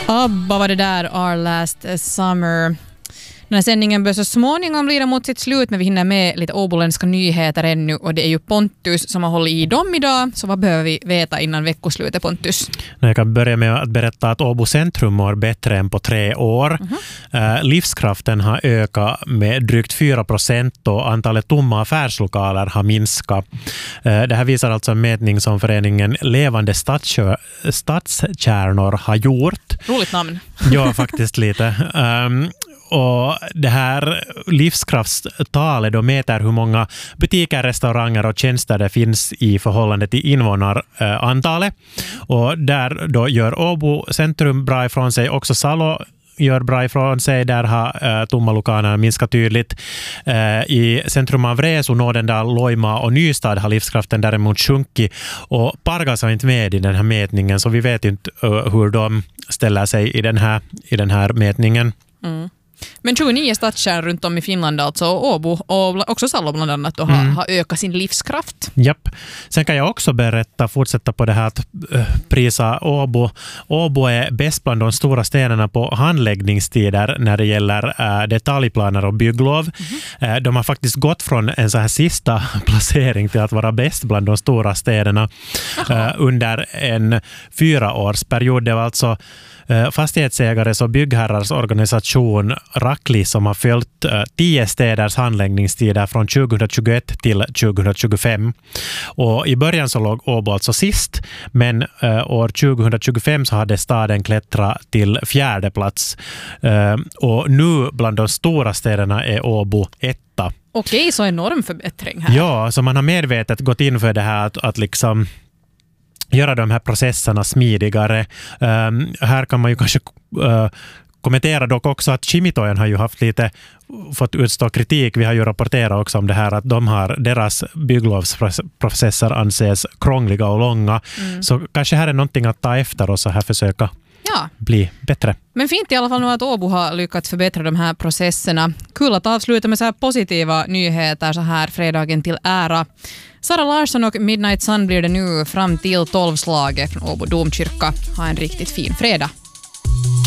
ABBA var det där, Our Last Summer. Den här sändningen bör så småningom lida mot sitt slut, men vi hinner med lite åboländska nyheter ännu, och det är ju Pontus som har hållit i dem idag. Så vad behöver vi veta innan veckoslutet, Pontus? Jag kan börja med att berätta att Åbo centrum mår bättre än på 3 år. Livskraften har ökat med drygt 4% och antalet tomma affärslokaler har minskat. Det här visar alltså en mätning som föreningen Levande Stadskärnor har gjort. Roligt namn. Ja, faktiskt lite. Och det här livskraftstalet då mäter hur många butiker, restauranger och tjänster det finns i förhållande till invånarantalet. Och där då gör Åbo centrum bra ifrån sig. Också Salo gör bra ifrån sig. Där har tomma lokaler minskat tydligt. I centrum av Resu, Nådendal, Loima och Nystad har livskraften däremot sjunkit. Och Pargas var inte med i den här mätningen, så vi vet inte hur de ställer sig i den här mätningen. Mm. Men 29 stadskärn runt om i Finland, alltså Åbo och också Salo bland annat, har ökat sin livskraft. Japp. Sen kan jag också fortsätta på det här att prisa Åbo. Åbo är bäst bland de stora städerna på handläggningstider när det gäller detaljplaner och bygglov. De har faktiskt gått från en så här sista placering till att vara bäst bland de stora städerna under en 4-årsperiod. Det var alltså fastighetsägares och byggherrars organisation Rakli som har följt 10 städers handläggningstider från 2021 till 2025. Och i början så låg Åbo alltså sist, men år 2025 så hade staden klättrat till 4:e plats. Och nu bland de stora städerna är Åbo 1. Okej, så enorm förbättring här. Ja, så man har medvetet gått in för det här att liksom göra de här processerna smidigare. Här kan man ju kanske kommentera dock också att Kimitojen har ju fått utstå kritik. Vi har ju rapporterat också om det här att deras bygglovsprocesser anses krångliga och långa. Så kanske här är någonting att ta efter och så här försöka bli bättre. Men fint i alla fall nu att Åbo har lyckats förbättra de här processerna. Kul att avsluta med så här positiva nyheter så här fredagen till ära. Sara Larsson och Midnight Sun blir det nu fram till 12-slaget från Åbo domkyrka. Ha en riktigt fin fredag.